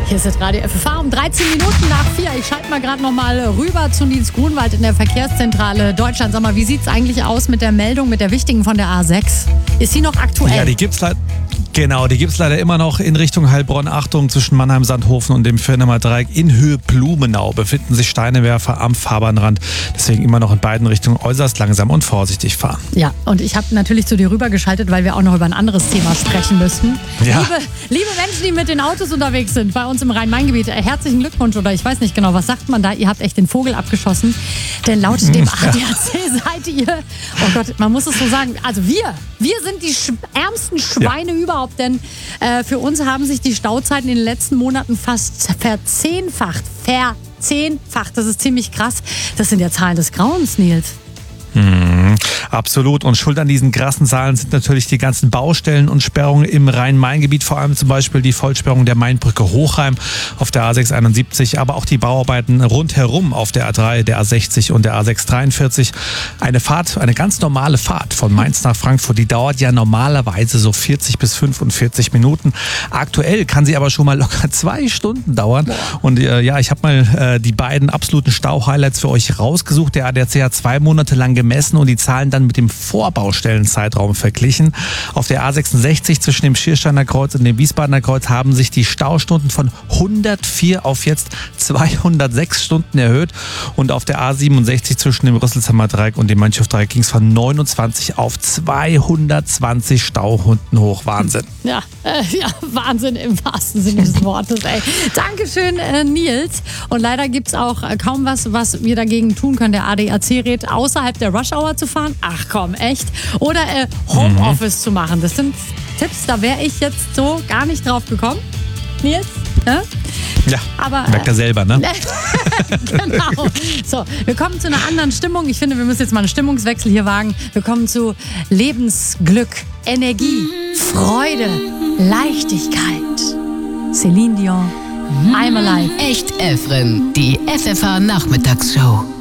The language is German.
Hier ist das Radio FFH um 13 Minuten nach 4. Ich schalte mal gerade noch mal rüber zu Nils Grunwald in der Verkehrszentrale Deutschland. Sag mal, wie sieht es eigentlich aus mit der Meldung, mit der wichtigen von der A6? Ist sie noch aktuell? Ja, die gibt's leider immer noch in Richtung Heilbronn. Achtung, zwischen Mannheim-Sandhofen und dem Firnemer Dreieck in Höhe Blumenau befinden sich Steinewerfer am Fahrbahnrand. Deswegen immer noch in beiden Richtungen äußerst langsam und vorsichtig fahren. Ja, und ich habe natürlich zu dir rübergeschaltet, weil wir auch noch über ein anderes Thema sprechen müssen. Ja. Liebe Menschen, die mit den Autos unterwegs sind, bei uns im Rhein-Main-Gebiet, herzlichen Glückwunsch, oder ich weiß nicht genau, was sagt man da? Ihr habt echt den Vogel abgeschossen. Denn laut dem ADAC seid ihr, oh Gott, man muss es so sagen, also wir sind die ärmsten Schweine überhaupt, denn für uns haben sich die Stauzeiten in den letzten Monaten fast verzehnfacht. Das ist ziemlich krass. Das sind ja Zahlen des Grauens, Nils. Absolut. Und schuld an diesen krassen Zahlen sind natürlich die ganzen Baustellen und Sperrungen im Rhein-Main-Gebiet, vor allem zum Beispiel die Vollsperrung der Mainbrücke Hochheim auf der A671, aber auch die Bauarbeiten rundherum auf der A3, der A60 und der A643. Eine ganz normale Fahrt von Mainz nach Frankfurt, die dauert ja normalerweise so 40 bis 45 Minuten. Aktuell kann sie aber schon mal locker 2 Stunden dauern. Und ich habe mal die beiden absoluten Stau-Highlights für euch rausgesucht. Der ADAC hat 2 Monate lang gemessen und die Zahlen dann mit dem Vorbaustellenzeitraum verglichen. Auf der A66 zwischen dem Schiersteiner Kreuz und dem Wiesbadener Kreuz haben sich die Staustunden von 104 auf jetzt 206 Stunden erhöht. Und auf der A67 zwischen dem Rüsselsheimer Dreieck und dem Mönchhof-Dreieck ging es von 29 auf 220 Staustunden hoch. Wahnsinn. Ja, Wahnsinn im wahrsten Sinne des Wortes. Ey. Dankeschön, Nils. Und leider gibt es auch kaum was wir dagegen tun können. Der ADAC rät, außerhalb der Rush-Hour zu fahren. Ach komm, echt? Oder Homeoffice zu machen. Das sind Tipps, da wäre ich jetzt so gar nicht drauf gekommen. Nils? Ja, aber merkt er selber, ne? Genau. So, wir kommen zu einer anderen Stimmung. Ich finde, wir müssen jetzt mal einen Stimmungswechsel hier wagen. Wir kommen zu Lebensglück, Energie, Freude, Leichtigkeit. Celine Dion, I'm Alive. Echt Elfrin, die FFH Nachmittagsshow.